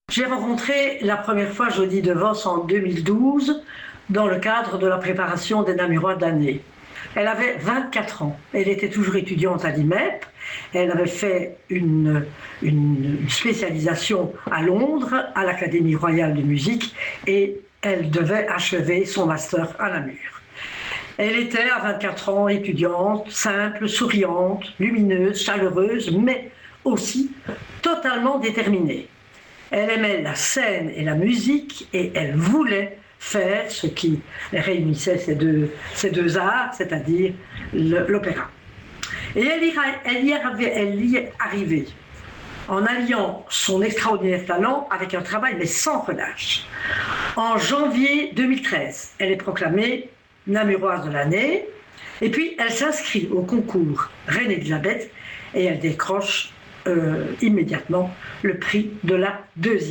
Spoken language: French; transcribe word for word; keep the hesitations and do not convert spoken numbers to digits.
J'ai rencontré la première fois Jodie DeVos en deux mille douze dans le cadre de la préparation des Namurois de l'année. Elle avait vingt-quatre ans, elle était toujours étudiante à l'I M E P, elle avait fait une, une spécialisation à Londres, à l'Académie royale de musique, et elle devait achever son master à Namur. Elle était à vingt-quatre ans étudiante, simple, souriante, lumineuse, chaleureuse, mais aussi totalement déterminée. Elle aimait la scène et la musique et elle voulait faire ce qui réunissait ces deux, ces deux arts, c'est-à-dire l'opéra. Et elle y, elle, y arrivait, elle y est arrivée en alliant son extraordinaire talent avec un travail mais sans relâche. En janvier deux mille treize, elle est proclamée Namuroise de l'année et puis elle s'inscrit au concours Reine Elisabeth et elle décroche euh, immédiatement le prix de la deuxième.